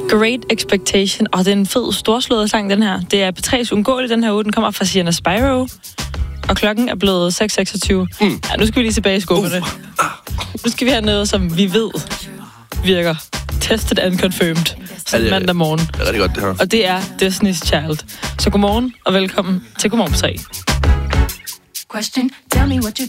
Great Expectation. Og det er en fed, storslået sang, den her. Det er P3's Ungåeligt, den her uge. Den kommer fra Sienna Spyro. Og klokken er blevet 6.26. Ja, nu skal vi lige tilbage i skufferne. Nu skal vi have noget, som vi ved virker. Tested and confirmed. Som mandag morgen. Det er rigtig godt, det her. Og det er Destiny's Child. Så godmorgen og velkommen til Godmorgen på 3. Question, tell me what you